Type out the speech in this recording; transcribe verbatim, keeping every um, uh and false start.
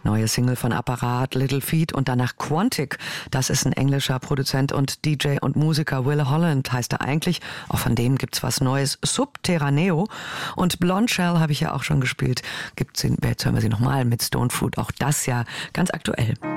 Neue Single von Apparat, Little Feat und danach Quantic. Das ist ein englischer Produzent und D J und Musiker. Will Holland heißt er eigentlich. Auch von dem gibt's was Neues. Subterraneo. Und Blonde Shell habe ich ja auch schon gespielt. Gibt's, jetzt hören wir sie nochmal mit Stone Fruit. Auch das ja ganz aktuell.